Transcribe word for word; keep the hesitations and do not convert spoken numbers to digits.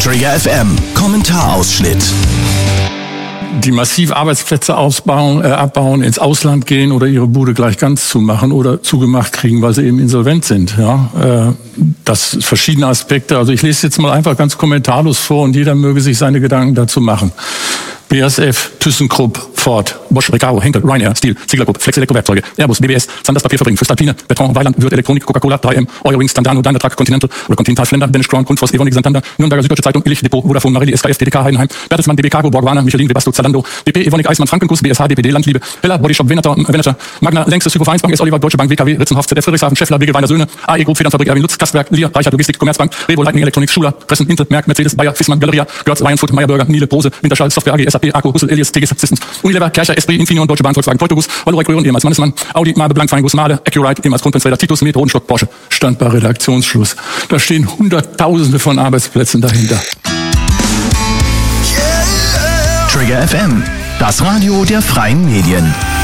Trigger F M, Kommentarausschnitt. Die massiv Arbeitsplätze ausbauen, äh, abbauen, ins Ausland gehen oder ihre Bude gleich ganz zumachen oder zugemacht kriegen, weil sie eben insolvent sind. Ja, äh, das verschiedene Aspekte. Also ich lese jetzt mal einfach ganz kommentarlos vor und jeder möge sich seine Gedanken dazu machen. B A S F, ThyssenKrupp, Ford, Bosch, Recaro, Henkel, Ryanair, Stihl, Ziegler-Gruppe, Flex Elektrowerkzeuge, Airbus, B B S, Sanders Papierfabriken, Fürstalpine, Beton, Weiland, Würth Elektronik, Coca-Cola, drei M, Eurowings, Tandano, Daimler Truck, Continental oder Continental Flender, Danish Crown, Grundfos, Evonik, Santander, Nürnberger Süddeutsche Zeitung, Illich, Depot, Vodafone, Marelli, S K F, D D K, Heidenheim, Bertelsmann, D B Cargo, Borgwana, Michelin, Webasto, Zalando, B P, Evonik, Eismann, Frankenguss, B S H, D P D, Landliebe, Heller, Bodyshop, Venator, Venator, Magna, Längstes, Hypo-Vereinsbank, S. Oliver, Deutsche Bank, W K W, Ritzenhoff, Z D F, Friedrichshafen, Scheffler, Bigel, Weiner Söhne, A E Group, Federnfabrik, Erwin Lutz, Kastwerk, Lier, Reichert, Logistik, Commerzbank, Revo, Lightning Electronics, Schuler, Pressen, Intel, Merck, Mercedes, Bayer, Fissmann, Galeria, Görz, Weinfoot, Meyerburger, Miele, Brose, Winterschall, Software A G, S A P, Akku, Rüssel, Elias, T G S Systems, Unilever, Kercher, Esprit, Infineon, Deutsche Bahn, Volkswagen, Teutogus, Volvo, Recurion, ehemals Mannesmann, Audi, Mabe, Blank, Feinguss, Mahle, Accurite, ehemals Kronprinzfelder, Titus, Med, Rodenstock, Porsche. Stand bei Redaktionsschluss. Da stehen Hunderttausende von Arbeitsplätzen dahinter. Trigger F M, das Radio der freien Medien.